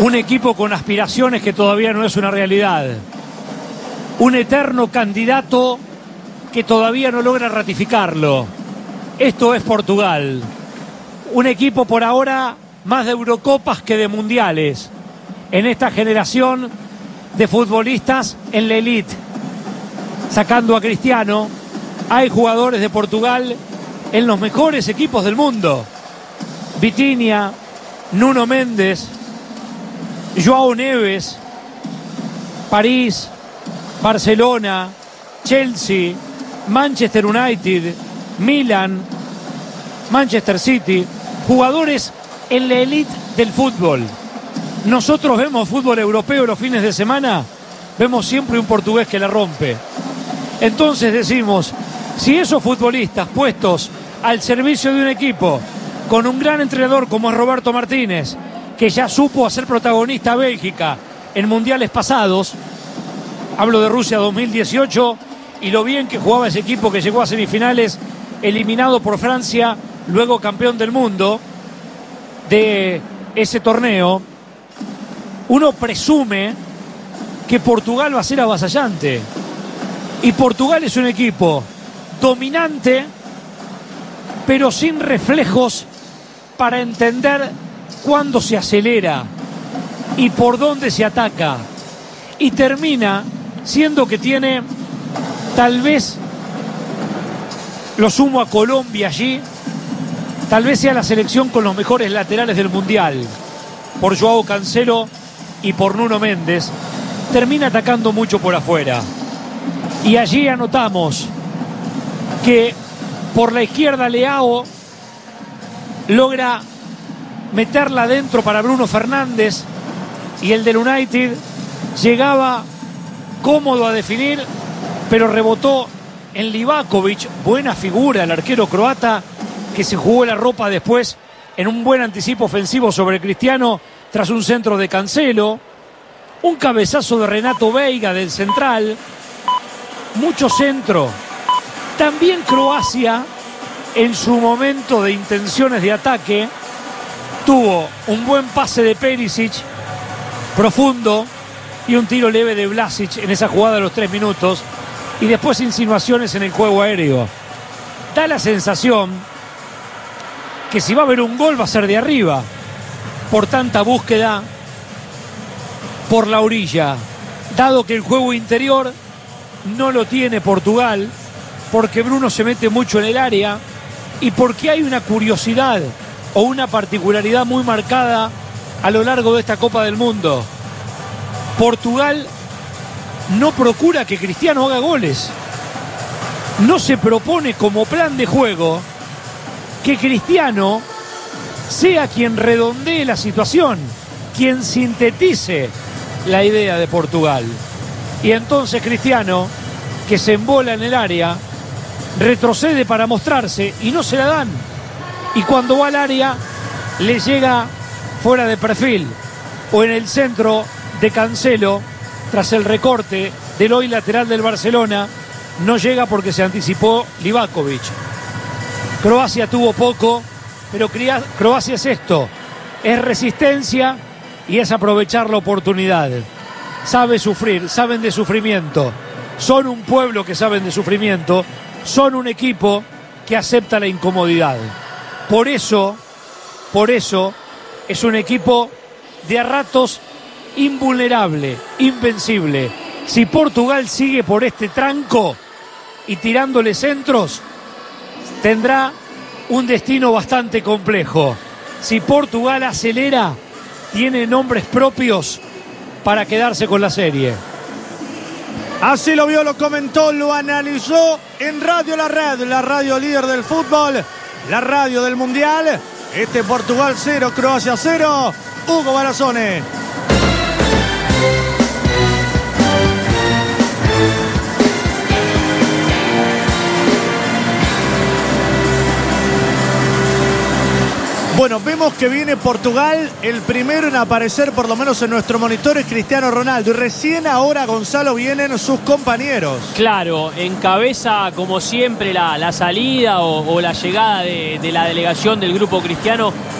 Un equipo con aspiraciones que todavía no es una realidad. Un eterno candidato que todavía no logra ratificarlo. Esto es Portugal. Un equipo por ahora más de Eurocopas que de Mundiales. En esta generación de futbolistas en la elite. Sacando a Cristiano, hay jugadores de Portugal en los mejores equipos del mundo. Vitinha, Nuno Mendes, João Neves, París, Barcelona, Chelsea, Manchester United, Milan, Manchester City, jugadores en la elite del fútbol. Nosotros vemos fútbol europeo los fines de semana, vemos siempre un portugués que la rompe. Entonces decimos, si esos futbolistas puestos al servicio de un equipo con un gran entrenador como es Roberto Martínez, que ya supo hacer protagonista a Bélgica en mundiales pasados, hablo de Rusia 2018, y lo bien que jugaba ese equipo que llegó a semifinales, eliminado por Francia, luego campeón del mundo de ese torneo, uno presume que Portugal va a ser avasallante. Y Portugal es un equipo dominante, pero sin reflejos para entender cuándo se acelera y por dónde se ataca. Y termina siendo que tiene, tal vez, lo sumo a Colombia allí, tal vez sea la selección con los mejores laterales del Mundial, por Joao Cancelo y por Nuno Mendes, termina atacando mucho por afuera. Y allí anotamos que por la izquierda Leao logra meterla adentro para Bruno Fernández, y el del United llegaba cómodo a definir, pero rebotó en Livakovic. Buena figura el arquero croata, que se jugó la ropa después en un buen anticipo ofensivo sobre Cristiano tras un centro de Cancelo. Un cabezazo de Renato Veiga del central. Mucho centro. También Croacia, en su momento de intenciones de ataque, tuvo un buen pase de Perisic profundo y un tiro leve de Vlasic en esa jugada de los 3 minutos, y después insinuaciones en el juego aéreo. Da la sensación que si va a haber un gol va a ser de arriba, por tanta búsqueda por la orilla, dado que el juego interior no lo tiene Portugal, porque Bruno se mete mucho en el área y porque hay una curiosidad o una particularidad muy marcada a lo largo de esta Copa del Mundo. Portugal no procura que Cristiano haga goles. No se propone como plan de juego que Cristiano sea quien redondee la situación, quien sintetice la idea de Portugal. Y entonces Cristiano, que se embola en el área, retrocede para mostrarse y no se la dan. Y cuando va al área, le llega fuera de perfil o en el centro de Cancelo, tras el recorte del hoy lateral del Barcelona. No llega porque se anticipó Livakovic. Croacia tuvo poco, pero Croacia es esto, es resistencia y es aprovechar la oportunidad. Sabe sufrir, saben de sufrimiento, son un pueblo que saben de sufrimiento, son un equipo que acepta la incomodidad. Por eso es un equipo de a ratos invulnerable, invencible. Si Portugal sigue por este tranco y tirándole centros, tendrá un destino bastante complejo. Si Portugal acelera, tiene nombres propios para quedarse con la serie. Así lo vio, lo comentó, lo analizó en Radio La Red, la radio líder del fútbol, la radio del Mundial. Portugal 0, Croacia 0. Hugo Barazone. Bueno, vemos que viene Portugal, el primero en aparecer, por lo menos en nuestro monitor, es Cristiano Ronaldo. Y recién ahora, Gonzalo, vienen sus compañeros. Claro, encabeza como siempre la salida o la llegada de la delegación del grupo Cristiano